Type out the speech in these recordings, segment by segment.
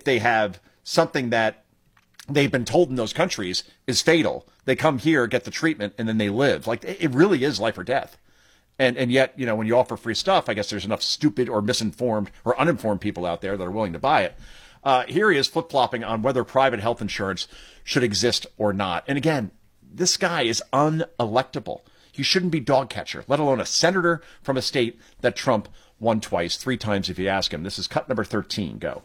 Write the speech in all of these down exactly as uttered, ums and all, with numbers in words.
they have something that they've been told in those countries is fatal. They come here, get the treatment, and then they live. Like, it really is life or death. And and yet, you know, when you offer free stuff, I guess there's enough stupid or misinformed or uninformed people out there that are willing to buy it. Uh, here he is flip-flopping on whether private health insurance should exist or not. And again, this guy is unelectable. He shouldn't be dog catcher, let alone a senator from a state that Trump won twice, three times if you ask him. This is cut number thirteen. Go.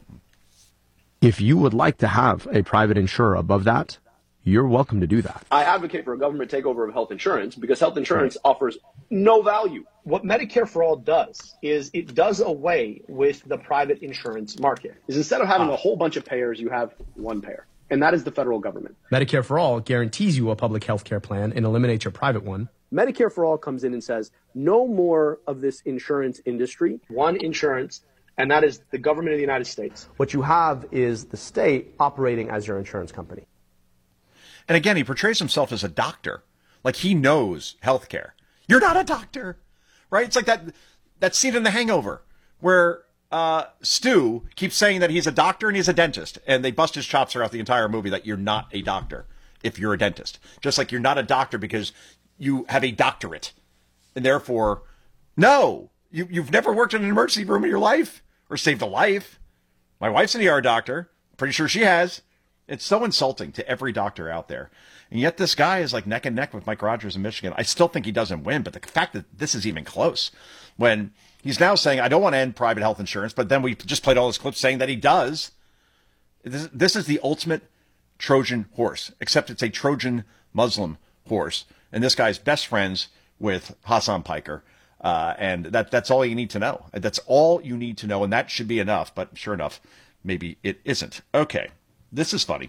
If you would like to have a private insurer above that, you're welcome to do that. I advocate for a government takeover of health insurance because health insurance right. offers no value. What Medicare for All does is it does away with the private insurance market. Is instead of having ah. a whole bunch of payers, you have one payer, and that is the federal government. Medicare for All guarantees you a public health care plan and eliminates your private one. Medicare for All comes in and says, no more of this insurance industry, one insurance, and that is the government of the United States. What you have is the state operating as your insurance company. And again, he portrays himself as a doctor, like he knows healthcare. You're not a doctor, right? It's like that that scene in The Hangover where uh, Stu keeps saying that he's a doctor and he's a dentist, and they bust his chops throughout the entire movie that you're not a doctor if you're a dentist. Just like you're not a doctor because you have a doctorate, and therefore, no, you, you've never worked in an emergency room in your life or saved a life. My wife's an E R doctor. Pretty sure she has. It's so insulting to every doctor out there. And yet this guy is like neck and neck with Mike Rogers in Michigan. I still think he doesn't win, but the fact that this is even close when he's now saying, I don't want to end private health insurance, but then we just played all those clips saying that he does. This, this is the ultimate Trojan horse, except it's a Trojan Muslim horse. And this guy's best friends with Hassan Piker. Uh, and that that's all you need to know. That's all you need to know. And that should be enough. But sure enough, maybe it isn't. Okay. This is funny.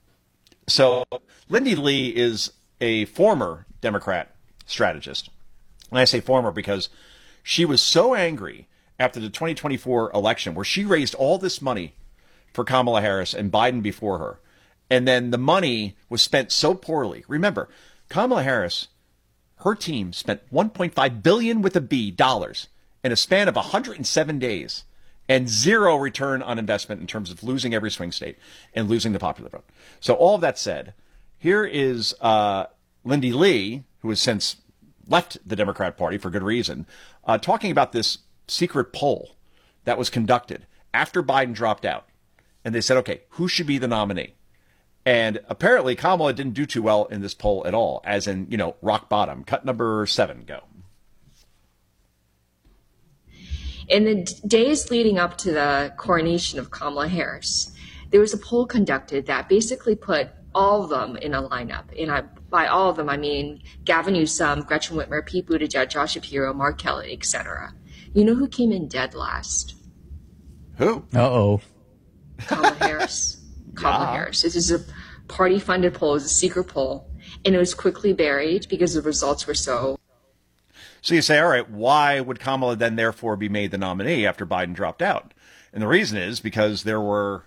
So Lindy Lee is a former Democrat strategist. And I say former because she was so angry after the twenty twenty-four election where she raised all this money for Kamala Harris and Biden before her. And then the money was spent so poorly. Remember, Kamala Harris, her team spent one point five billion dollars with a B dollars in a span of one hundred seven days. And zero return on investment in terms of losing every swing state and losing the popular vote. So all of that said, here is uh, Lindy Lee, who has since left the Democrat Party for good reason, uh, talking about this secret poll that was conducted after Biden dropped out. And they said, okay, who should be the nominee? And apparently Kamala didn't do too well in this poll at all, as in, you know, rock bottom. Cut number seven, go. In the days leading up to the coronation of Kamala Harris, there was a poll conducted that basically put all of them in a lineup. And I, by all of them, I mean Gavin Newsom, Gretchen Whitmer, Pete Buttigieg, Josh Shapiro, Mark Kelly, et cetera. You know who came in dead last? Who? Uh-oh. Kamala Harris. Kamala yeah. Harris. This is a party-funded poll. It was a secret poll. And it was quickly buried because the results were so... So you say, all right, why would Kamala then therefore be made the nominee after Biden dropped out? And the reason is because there were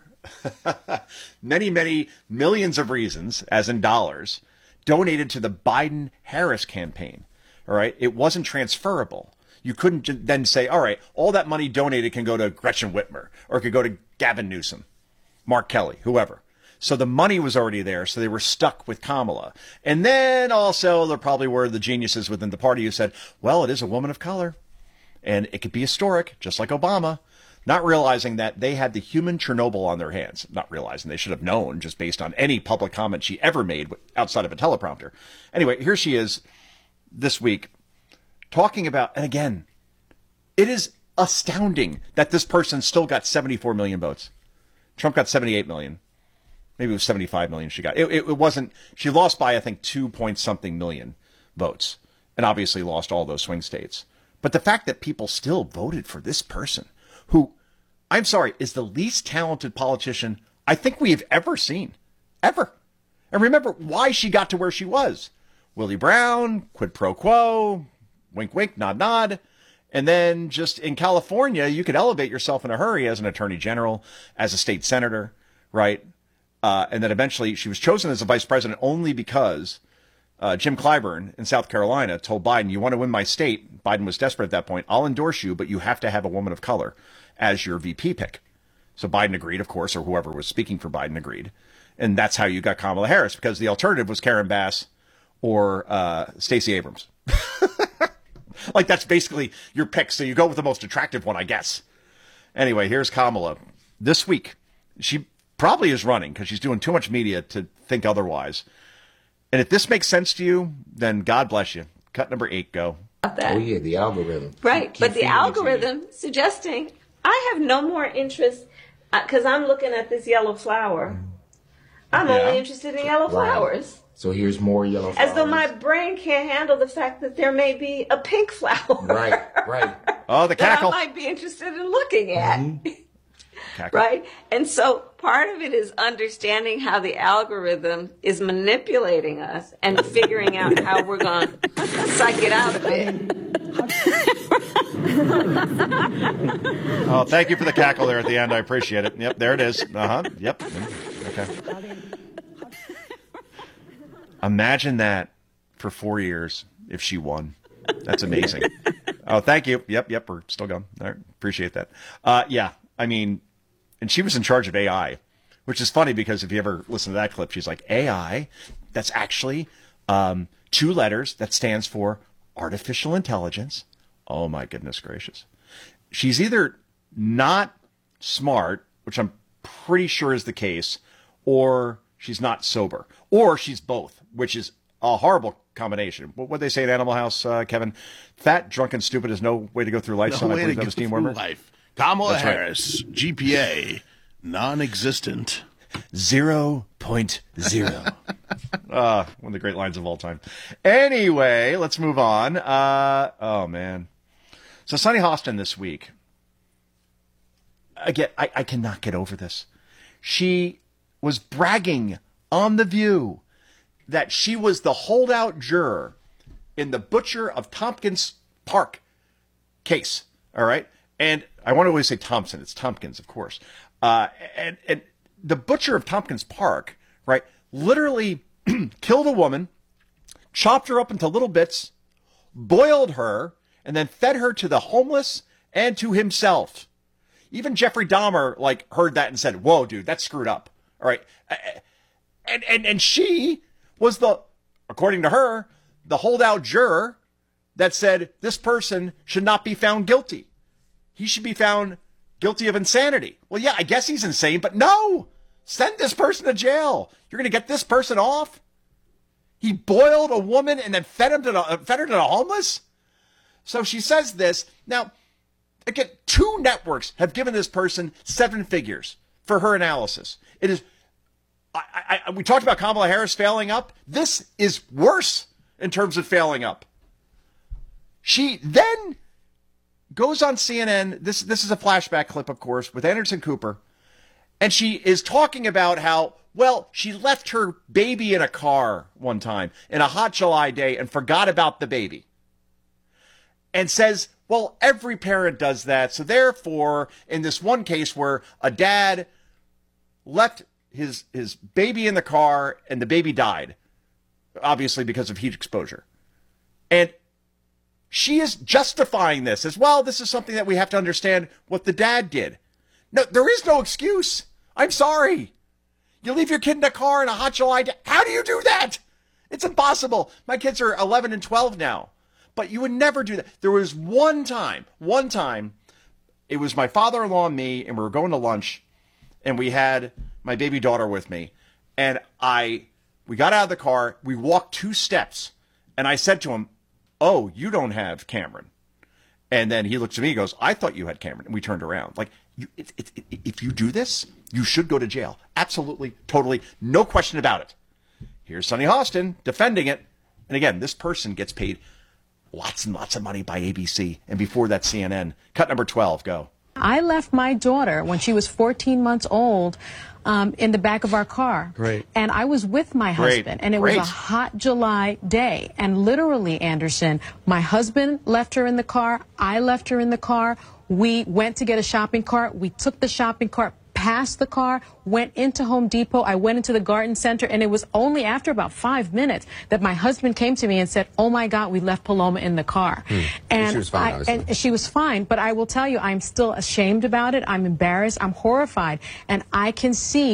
many, many millions of reasons, as in dollars, donated to the Biden-Harris campaign. All right. It wasn't transferable. You couldn't then say, all right, all that money donated can go to Gretchen Whitmer or it could go to Gavin Newsom, Mark Kelly, whoever. So the money was already there, so they were stuck with Kamala. And then also there probably were the geniuses within the party who said, well, it is a woman of color, and it could be historic, just like Obama, not realizing that they had the human Chernobyl on their hands, not realizing they should have known just based on any public comment she ever made outside of a teleprompter. Anyway, here she is this week talking about, and again, it is astounding that this person still got seventy-four million votes. Trump got seventy-eight million. Maybe it was seventy-five million she got. It, it, it wasn't, she lost by, I think, two point something million votes and obviously lost all those swing states. But the fact that people still voted for this person who, I'm sorry, is the least talented politician I think we have ever seen, ever. And remember why she got to where she was. Willie Brown, quid pro quo, wink, wink, nod, nod. And then just in California, you could elevate yourself in a hurry as an attorney general, as a state senator, right? Uh, and then eventually she was chosen as a vice president only because uh, Jim Clyburn in South Carolina told Biden, you want to win my state? Biden was desperate at that point. I'll endorse you, but you have to have a woman of color as your V P pick. So Biden agreed, of course, or whoever was speaking for Biden agreed. And that's how you got Kamala Harris, because the alternative was Karen Bass or uh, Stacey Abrams. Like, that's basically your pick. So you go with the most attractive one, I guess. Anyway, here's Kamala. This week, she probably is running because she's doing too much media to think otherwise. And if this makes sense to you, then God bless you. Cut number eight, go. Oh, yeah, the algorithm. Right, Keep but the feeding it to algorithm you. suggesting I have no more interest because I'm looking at this yellow flower. I'm Yeah. only interested in yellow Right. flowers. So here's more yellow flowers. As though my brain can't handle the fact that there may be a pink flower. Right, right. Oh, the that I cackle. might be interested in looking at. Cackle. Right? And so part of it is understanding how the algorithm is manipulating us and figuring out how we're going to psych it out of it. Oh, thank you for the cackle there at the end. I appreciate it. Yep, there it is. Uh-huh. Yep. Okay. Imagine that for four years if she won. That's amazing. Oh, thank you. Yep, yep, we're still going. All right, appreciate that. Uh, yeah, I mean, and she was in charge of A I, which is funny because if you ever listen to that clip, she's like, A I, that's actually um, two letters that stands for artificial intelligence. Oh, my goodness gracious. She's either not smart, which I'm pretty sure is the case, or she's not sober, or she's both, which is a horrible combination. What would they say in Animal House, uh, Kevin? Fat, drunk, and stupid is no way to go through life. No son. I way to believe that go was Dean through Wormer. life. Kamala That's right. Harris, G P A, non-existent. Zero point zero. uh, one of the great lines of all time. Anyway, let's move on. Uh, oh, man. So Sunny Hostin this week. Again, I, I cannot get over this. She was bragging on The View that she was the holdout juror in the Butcher of Tompkins Park case. All right. And I want to always say Thompson. It's Tompkins, of course. Uh, and, and the Butcher of Tompkins Park, right, literally killed a woman, chopped her up into little bits, boiled her, and then fed her to the homeless and to himself. Even Jeffrey Dahmer, like, heard that and said, whoa, dude, that's screwed up. All right. And, and, and she was the, according to her, the holdout juror that said this person should not be found guilty. He should be found guilty of insanity. Well, yeah, I guess he's insane, but no, send this person to jail. You're going to get this person off? He boiled a woman and then fed him to the, fed her to the homeless? So she says this. Now, again, two networks have given this person seven figures for her analysis. It is, I, I, we talked about Kamala Harris failing up. This is worse in terms of failing up. She then goes on C N N. This, this is a flashback clip, of course, with Anderson Cooper. And she is talking about how, well, she left her baby in a car one time in a hot July day and forgot about the baby. And says, well, every parent does that. So therefore, in this one case where a dad left his his baby in the car and the baby died, obviously because of heat exposure. And she is justifying this as, well, this is something that we have to understand what the dad did. No, there is no excuse. I'm sorry. You leave your kid in a car in a hot July day. How do you do that? It's impossible. My kids are eleven and twelve now. But you would never do that. There was one time, one time, it was my father-in-law and me, and we were going to lunch, and we had my baby daughter with me. And I, we got out of the car, we walked two steps, and I said to him, oh, you don't have Cameron. And then he looks at me and goes, I thought you had Cameron. And we turned around. Like, you, it, it, it, if you do this, you should go to jail. Absolutely, totally, no question about it. Here's Sunny Hostin defending it. And again, this person gets paid lots and lots of money by A B C. And before that, C N N. Cut number twelve, go. I left my daughter when she was fourteen months old um, in the back of our car. Great. And I was with my Great. husband. And it Great. was a hot July day. And literally, Anderson, my husband left her in the car. I left her in the car. We went to get a shopping cart. We took the shopping cart passed the car, went into Home Depot. I went into the garden center, and it was only after about five minutes that my husband came to me and said, oh, my God, we left Paloma in the car. Hmm. And she was fine, I, obviously. and she was fine, but I will tell you, I'm still ashamed about it. I'm embarrassed. I'm horrified. And I can see